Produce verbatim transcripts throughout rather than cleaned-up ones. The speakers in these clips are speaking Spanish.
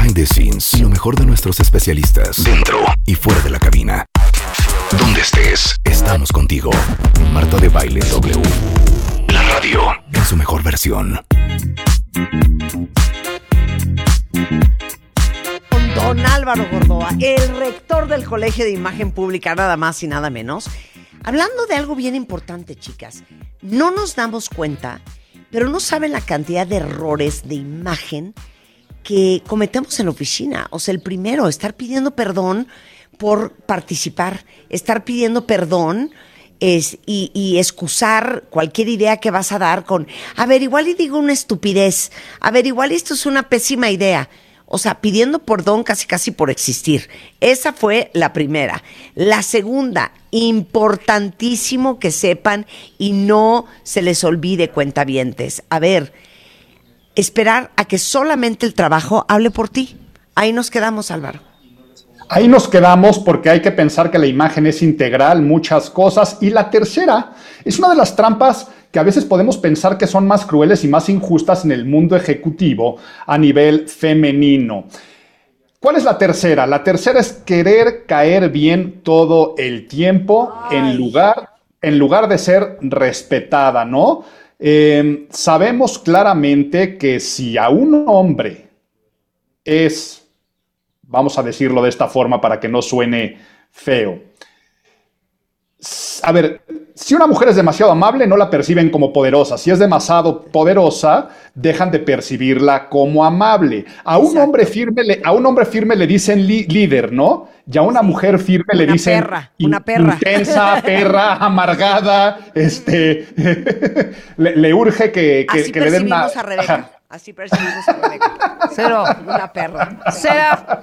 behind the scenes y lo mejor de nuestros especialistas dentro y fuera de la cabina. Donde estés, estamos contigo. Marta de Baile W. La radio en su mejor versión. Don Álvaro Gordoa, el rector del Colegio de Imagen Pública, nada más y nada menos. Hablando de algo bien importante, chicas. No nos damos cuenta, pero no saben la cantidad de errores de imagen que cometemos en la oficina. O sea, el primero, estar pidiendo perdón por participar, estar pidiendo perdón es, y, y excusar cualquier idea que vas a dar con, a ver, igual y digo una estupidez, a ver, igual esto es una pésima idea. O sea, pidiendo perdón casi casi por existir. Esa fue la primera. La segunda, importantísimo que sepan y no se les olvide, cuentavientes. A ver, esperar a que solamente el trabajo hable por ti. Ahí nos quedamos, Álvaro. Ahí nos quedamos porque hay que pensar que la imagen es integral, muchas cosas. Y la tercera es una de las trampas que a veces podemos pensar que son más crueles y más injustas en el mundo ejecutivo a nivel femenino. ¿Cuál es la tercera? La tercera es querer caer bien todo el tiempo en lugar, en lugar de ser respetada, ¿no? Eh, sabemos claramente que si a un hombre es, vamos a decirlo de esta forma para que no suene feo, a ver, si una mujer es demasiado amable, no la perciben como poderosa. Si es demasiado poderosa, dejan de percibirla como amable. A un hombre firme le, a un hombre firme le dicen li, líder, ¿no? Y a una sí. mujer firme una le dicen perra, una perra. intensa, perra, amargada. Este, le, le urge que, que, Así que le den una... a Rebeca. Ajá. Así percibimos a Rebeca. Cero. Una perra. Cero.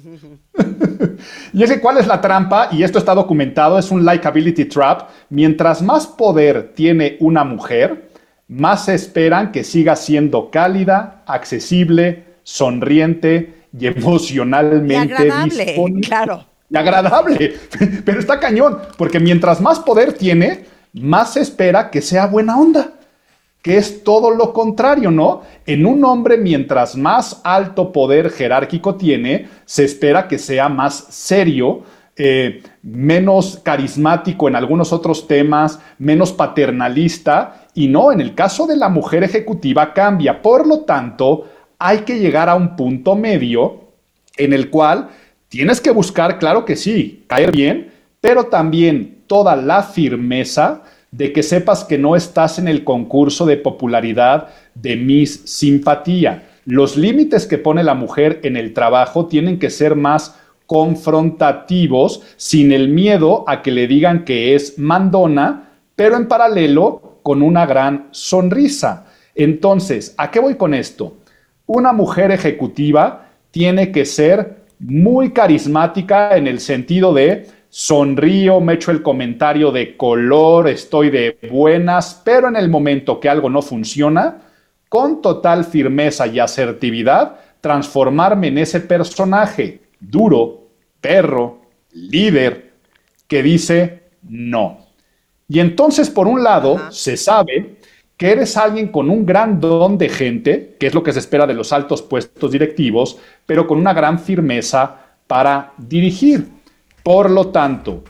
Y ese, ¿cuál es la trampa? Y esto está documentado, es un likability trap. Mientras más poder tiene una mujer, más se esperan que siga siendo cálida, accesible, sonriente y emocionalmente y agradable, disponible. Claro. Y agradable. Pero está cañón, porque mientras más poder tiene, más se espera que sea buena onda. Que es todo lo contrario, ¿no? En un hombre, mientras más alto poder jerárquico tiene, se espera que sea más serio, eh, menos carismático en algunos otros temas, menos paternalista, y no, en el caso de la mujer ejecutiva cambia. Por lo tanto, hay que llegar a un punto medio en el cual tienes que buscar, claro que sí, caer bien, pero también toda la firmeza de que sepas que no estás en el concurso de popularidad de Miss Simpatía. Los límites que pone la mujer en el trabajo tienen que ser más confrontativos, sin el miedo a que le digan que es mandona, pero en paralelo con una gran sonrisa. Entonces, ¿a qué voy con esto? Una mujer ejecutiva tiene que ser muy carismática en el sentido de sonrío, me echo el comentario de color, estoy de buenas, pero en el momento que algo no funciona, con total firmeza y asertividad, transformarme en ese personaje duro, perro, líder, que dice no. Y entonces, por un lado, Ajá. se sabe que eres alguien con un gran don de gente, que es lo que se espera de los altos puestos directivos, pero con una gran firmeza para dirigir. Por lo tanto,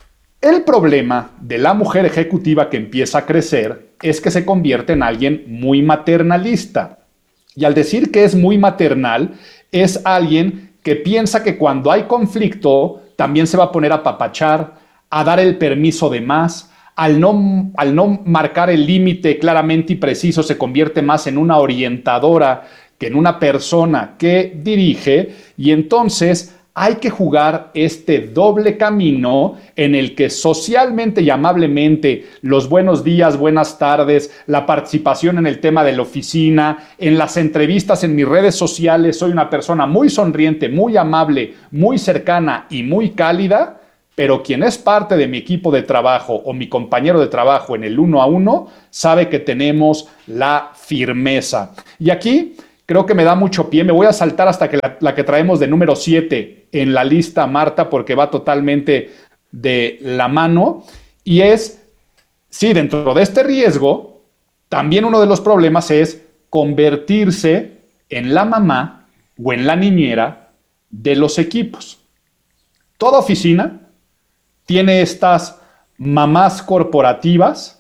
el problema de la mujer ejecutiva que empieza a crecer es que se convierte en alguien muy maternalista. Y al decir que es muy maternal, es alguien que piensa que cuando hay conflicto, también se va a poner a apapachar, a dar el permiso de más. Al no, al no marcar el límite claramente y preciso, se convierte más en una orientadora que en una persona que dirige, y entonces hay que jugar este doble camino en el que socialmente y amablemente los buenos días, buenas tardes, la participación en el tema de la oficina, en las entrevistas en mis redes sociales, soy una persona muy sonriente, muy amable, muy cercana y muy cálida, pero quien es parte de mi equipo de trabajo o mi compañero de trabajo en el uno a uno sabe que tenemos la firmeza. Y aquí creo que me da mucho pie. Me voy a saltar hasta que la, la que traemos de número siete en la lista, Marta, porque va totalmente de la mano. Y es, sí, dentro de este riesgo, también uno de los problemas es convertirse en la mamá o en la niñera de los equipos. Toda oficina tiene estas mamás corporativas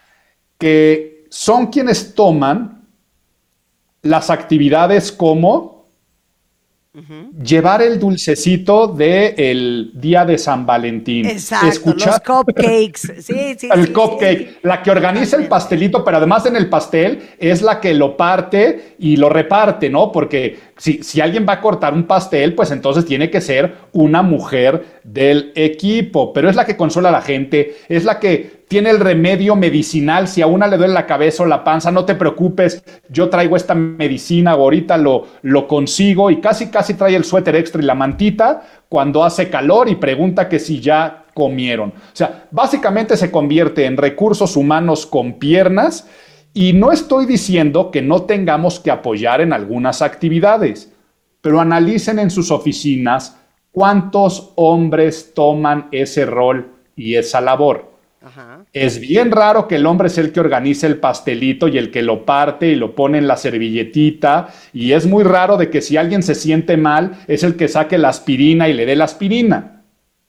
que son quienes toman las actividades como uh-huh. llevar el dulcecito del día de San Valentín. Exacto, Escuchar los cupcakes. Sí, sí, el sí, cupcake, sí. La que organiza el pastelito, pero además en el pastel es la que lo parte y lo reparte, ¿no? Porque si, si alguien va a cortar un pastel, pues entonces tiene que ser una mujer del equipo, pero es la que consuela a la gente, es la que tiene el remedio medicinal. Si a una le duele la cabeza o la panza, no te preocupes, yo traigo esta medicina, ahorita lo, lo consigo, y casi casi trae el suéter extra y la mantita cuando hace calor y pregunta que si ya comieron. O sea, básicamente se convierte en recursos humanos con piernas, y no estoy diciendo que no tengamos que apoyar en algunas actividades, pero analicen en sus oficinas cuántos hombres toman ese rol y esa labor. Ajá. Es bien raro que el hombre es el que organiza el pastelito y el que lo parte y lo pone en la servilletita, y es muy raro de que si alguien se siente mal es el que saque la aspirina y le dé la aspirina.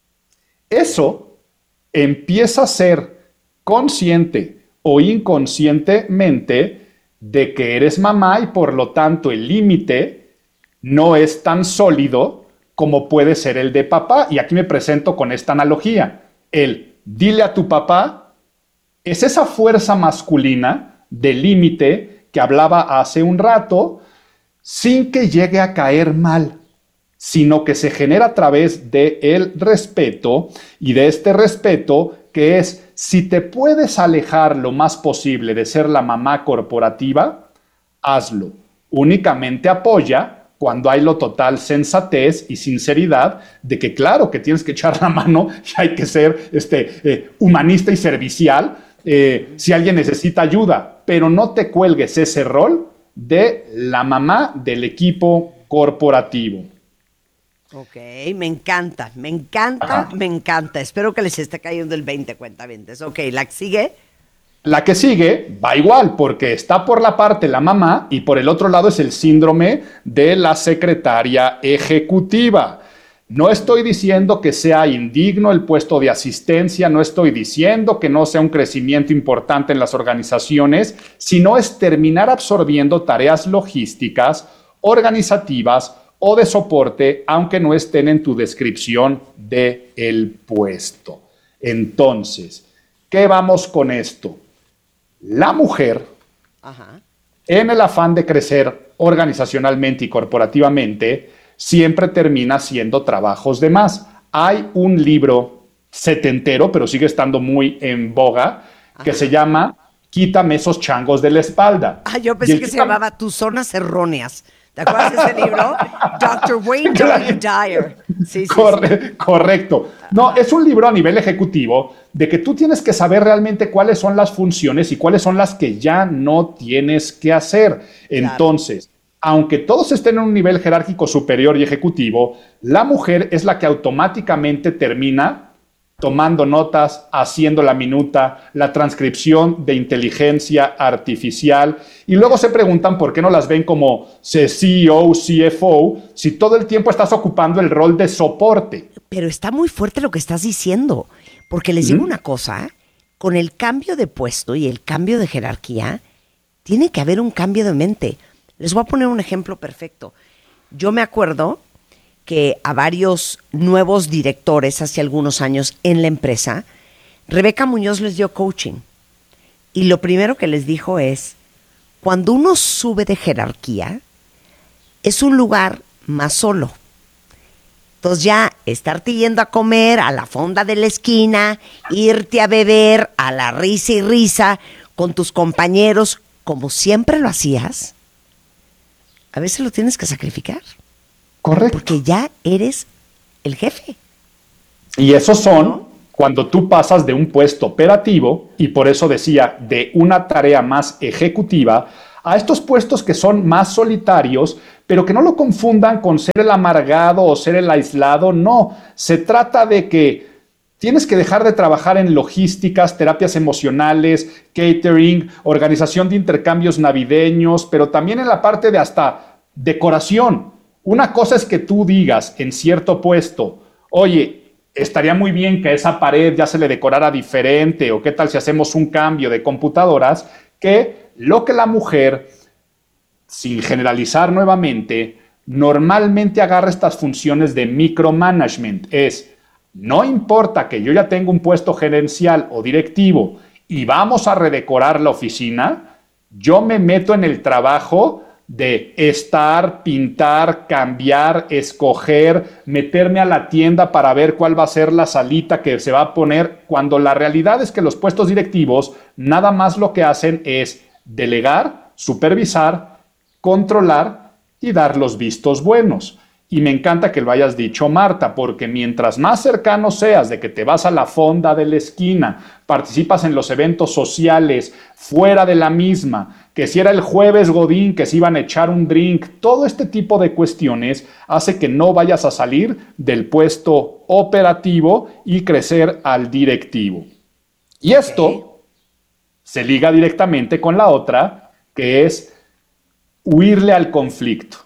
Eso empieza a ser consciente o inconscientemente de que eres mamá, y por lo tanto el límite no es tan sólido como puede ser el de papá. Y aquí me presento con esta analogía. El dile a tu papá es esa fuerza masculina del límite que hablaba hace un rato, sin que llegue a caer mal, sino que se genera a través del respeto, y de este respeto que es: si te puedes alejar lo más posible de ser la mamá corporativa, hazlo. Únicamente apoya cuando hay lo total sensatez y sinceridad de que claro que tienes que echar la mano y hay que ser este, eh, humanista y servicial eh, si alguien necesita ayuda, pero no te cuelgues ese rol de la mamá del equipo corporativo. Ok, me encanta, me encanta, Ajá. me encanta. Espero que les esté cayendo el veinte, cuentavientes. Ok, ¿la que sigue? La que sigue va igual, porque está por la parte la mamá y por el otro lado es el síndrome de la secretaria ejecutiva. No estoy diciendo que sea indigno el puesto de asistencia, no estoy diciendo que no sea un crecimiento importante en las organizaciones, sino es terminar absorbiendo tareas logísticas, organizativas o de soporte, aunque no estén en tu descripción del puesto. Entonces, ¿qué vamos con esto? La mujer, Ajá. en el afán de crecer organizacionalmente y corporativamente, siempre termina haciendo trabajos de más. Hay un libro setentero, pero sigue estando muy en boga, Ajá. que se llama Quítame esos changos de la espalda. Ah, yo pensé que quítame... se llamaba Tus zonas erróneas. ¿Te acuerdas de ese libro? doctor Wayne W. Dyer. Sí, sí, Corre, sí. Correcto. No, es un libro a nivel ejecutivo de que tú tienes que saber realmente cuáles son las funciones y cuáles son las que ya no tienes que hacer. Entonces, claro. aunque todos estén en un nivel jerárquico superior y ejecutivo, la mujer es la que automáticamente termina tomando notas, haciendo la minuta, la transcripción de inteligencia artificial, y luego se preguntan por qué no las ven como C E O, C F O, si todo el tiempo estás ocupando el rol de soporte. Pero está muy fuerte lo que estás diciendo, porque les digo ¿Mm? una cosa, con el cambio de puesto y el cambio de jerarquía, tiene que haber un cambio de mente. Les voy a poner un ejemplo perfecto. Yo me acuerdo que a varios nuevos directores hace algunos años en la empresa, Rebeca Muñoz les dio coaching. Y lo primero que les dijo es, cuando uno sube de jerarquía, es un lugar más solo. Entonces ya estarte yendo a comer a la fonda de la esquina, irte a beber a la risa y risa con tus compañeros, como siempre lo hacías, a veces lo tienes que sacrificar. Correcto. Porque ya eres el jefe. Y esos son ¿no? cuando tú pasas de un puesto operativo, y por eso decía, de una tarea más ejecutiva, a estos puestos que son más solitarios, pero que no lo confundan con ser el amargado o ser el aislado. No, se trata de que tienes que dejar de trabajar en logísticas, terapias emocionales, catering, organización de intercambios navideños, pero también en la parte de hasta decoración. Una cosa es que tú digas en cierto puesto, oye, estaría muy bien que a esa pared ya se le decorara diferente, o qué tal si hacemos un cambio de computadoras, que lo que la mujer, sin generalizar nuevamente, normalmente agarra estas funciones de micromanagement. Es, no importa que yo ya tenga un puesto gerencial o directivo y vamos a redecorar la oficina, yo me meto en el trabajo de estar, pintar, cambiar, escoger, meterme a la tienda para ver cuál va a ser la salita que se va a poner, cuando la realidad es que los puestos directivos nada más lo que hacen es delegar, supervisar, controlar y dar los vistos buenos. Y me encanta que lo hayas dicho, Marta, porque mientras más cercano seas de que te vas a la fonda de la esquina, participas en los eventos sociales, fuera de la misma, que si era el jueves Godín, que se iban a echar un drink, todo este tipo de cuestiones hace que no vayas a salir del puesto operativo y crecer al directivo. Y esto okay. se liga directamente con la otra, que es huirle al conflicto.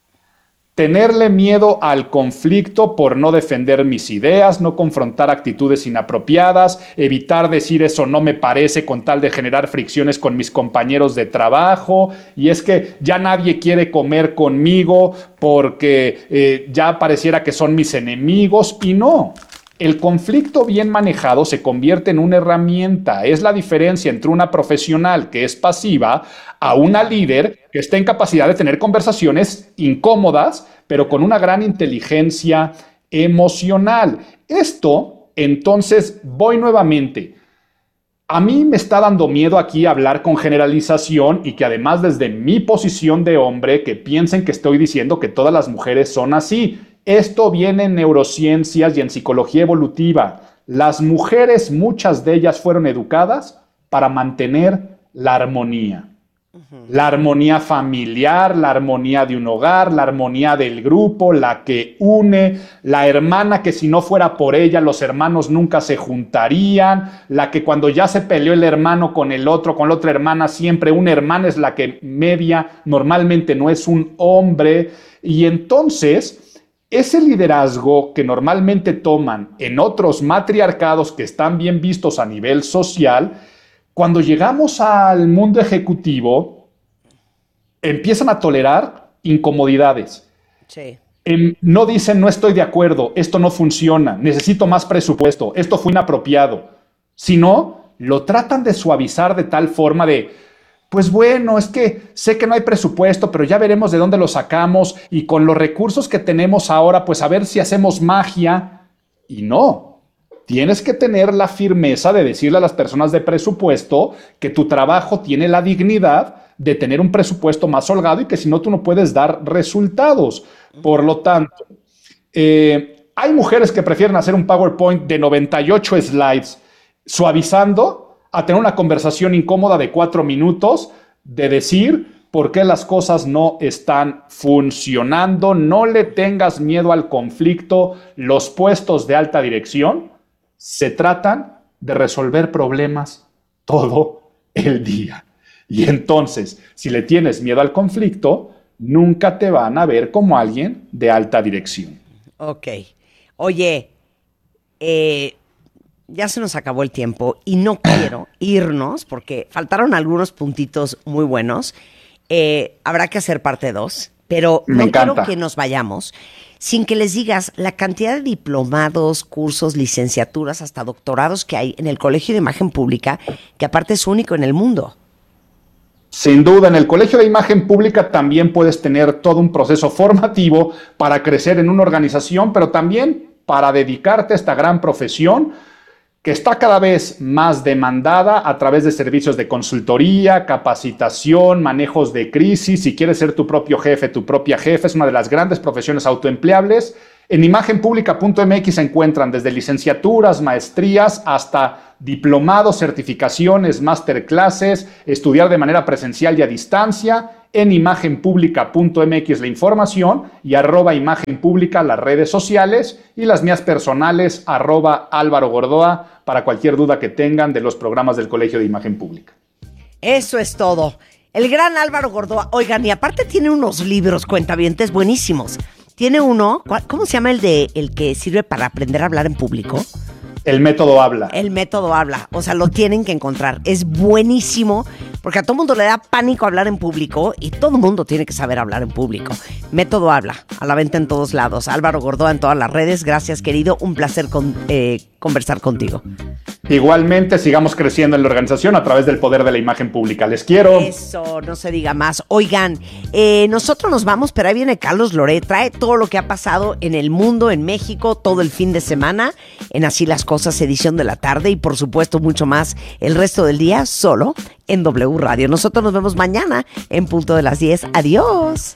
Tenerle miedo al conflicto por no defender mis ideas, no confrontar actitudes inapropiadas, evitar decir eso no me parece con tal de generar fricciones con mis compañeros de trabajo, y es que ya nadie quiere comer conmigo porque eh, ya pareciera que son mis enemigos, y no. El conflicto bien manejado se convierte en una herramienta. Es la diferencia entre una profesional que es pasiva a una líder que está en capacidad de tener conversaciones incómodas, pero con una gran inteligencia emocional. Esto, entonces, voy nuevamente. A mí me está dando miedo aquí hablar con generalización y que además desde mi posición de hombre, que piensen que estoy diciendo que todas las mujeres son así. Esto viene en neurociencias y en psicología evolutiva. Las mujeres, muchas de ellas fueron educadas para mantener la armonía. Uh-huh. La armonía familiar, la armonía de un hogar, la armonía del grupo, la que une, la hermana que si no fuera por ella los hermanos nunca se juntarían, la que cuando ya se peleó el hermano con el otro, con la otra hermana, siempre una hermana es la que media, normalmente no es un hombre. Y entonces ese liderazgo que normalmente toman en otros matriarcados que están bien vistos a nivel social, cuando llegamos al mundo ejecutivo, empiezan a tolerar incomodidades. Sí. Eh, no dicen, no estoy de acuerdo, esto no funciona, necesito más presupuesto, esto fue inapropiado. Sino, lo tratan de suavizar de tal forma de, pues bueno, es que sé que no hay presupuesto, pero ya veremos de dónde lo sacamos y con los recursos que tenemos ahora, pues a ver si hacemos magia. Y no. Tienes que tener la firmeza de decirle a las personas de presupuesto que tu trabajo tiene la dignidad de tener un presupuesto más holgado y que si no, tú no puedes dar resultados. Por lo tanto, eh, hay mujeres que prefieren hacer un PowerPoint de noventa y ocho slides suavizando a tener una conversación incómoda de cuatro minutos de decir por qué las cosas no están funcionando. No le tengas miedo al conflicto. Los puestos de alta dirección se tratan de resolver problemas todo el día. Y entonces, si le tienes miedo al conflicto, nunca te van a ver como alguien de alta dirección. Ok. Oye, eh, ya se nos acabó el tiempo y no quiero irnos porque faltaron algunos puntitos muy buenos. Eh, habrá que hacer parte dos, pero Me no encanta. quiero que nos vayamos sin que les digas la cantidad de diplomados, cursos, licenciaturas, hasta doctorados que hay en el Colegio de Imagen Pública, que aparte es único en el mundo. Sin duda, en el Colegio de Imagen Pública también puedes tener todo un proceso formativo para crecer en una organización, pero también para dedicarte a esta gran profesión que está cada vez más demandada a través de servicios de consultoría, capacitación, manejos de crisis. Si quieres ser tu propio jefe, tu propia jefa, es una de las grandes profesiones autoempleables. En imagen pública punto m x se encuentran desde licenciaturas, maestrías, hasta diplomados, certificaciones, masterclasses, estudiar de manera presencial y a distancia. En imagen pública punto m x la información y arroba imagen pública las redes sociales y las mías personales arroba Álvaro Gordoa para cualquier duda que tengan de los programas del Colegio de Imagen Pública. Eso es todo. El gran Álvaro Gordoa. Oigan, y aparte tiene unos libros, cuentavientes, buenísimos. Tiene uno, ¿cómo se llama el de el que sirve para aprender a hablar en público? El método habla. El método habla. O sea, lo tienen que encontrar. Es buenísimo porque a todo mundo le da pánico hablar en público y todo mundo tiene que saber hablar en público. Método habla. A la venta en todos lados. Álvaro Gordoa en todas las redes. Gracias, querido. Un placer con, eh, conversar contigo. Igualmente, sigamos creciendo en la organización a través del poder de la imagen pública. Les quiero. Eso, no se diga más. Oigan, eh, nosotros nos vamos, pero ahí viene Carlos Loret. Trae todo lo que ha pasado en el mundo, en México, todo el fin de semana, en Así las Cosas, edición de la tarde y por supuesto mucho más el resto del día, solo en W Radio. Nosotros nos vemos mañana en punto de las diez. Adiós.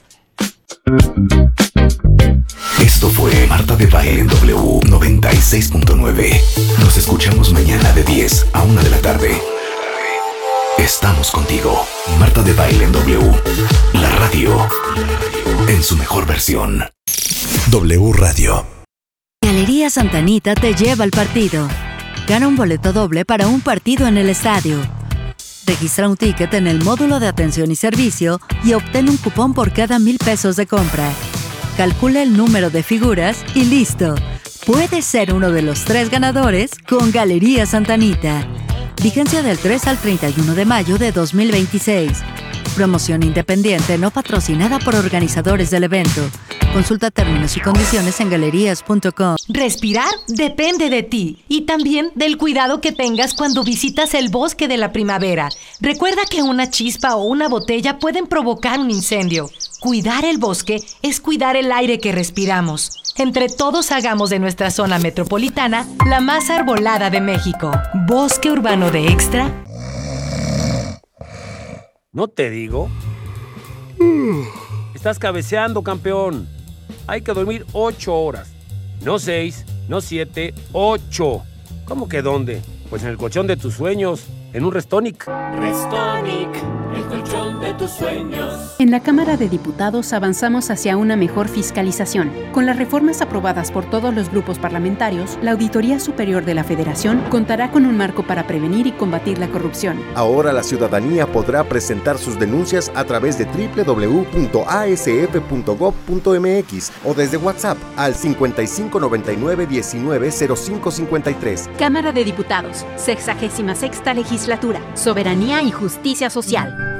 Esto fue Marta de Baile en W noventa y seis punto nueve. Nos escuchamos mañana de diez a una de la tarde. Estamos contigo. Marta de Baile en W. La radio en su mejor versión. W Radio. Galería Santa Anita te lleva al partido. Gana un boleto doble para un partido en el estadio. Registra un ticket en el módulo de atención y servicio y obtén un cupón por cada mil pesos de compra. Calcula el número de figuras y listo. Puedes ser uno de los tres ganadores con Galería Santa Anita. Vigencia del tres al treinta y uno de mayo de dos mil veintiséis. Promoción independiente no patrocinada por organizadores del evento. Consulta términos y condiciones en galerías punto com. Respirar depende de ti y también del cuidado que tengas cuando visitas el bosque de la primavera. Recuerda que una chispa o una botella pueden provocar un incendio. Cuidar el bosque es cuidar el aire que respiramos. Entre todos hagamos de nuestra zona metropolitana la más arbolada de México. Bosque Urbano de Extra. ¿No te digo? Estás cabeceando, campeón. Hay que dormir ocho horas. No seis, no siete, ocho. ¿Cómo que dónde? Pues en el colchón de tus sueños, en un Restonic. Restonic, el colchón de tus sueños. En la Cámara de Diputados avanzamos hacia una mejor fiscalización. Con las reformas aprobadas por todos los grupos parlamentarios, la Auditoría Superior de la Federación contará con un marco para prevenir y combatir la corrupción. Ahora la ciudadanía podrá presentar sus denuncias a través de doble u doble u doble u punto a s f punto gob punto m x o desde WhatsApp al cincuenta y cinco noventa y nueve diecinueve cero cinco cincuenta y tres. Cámara de Diputados, sexagésima sexta legislatura, soberanía y justicia social.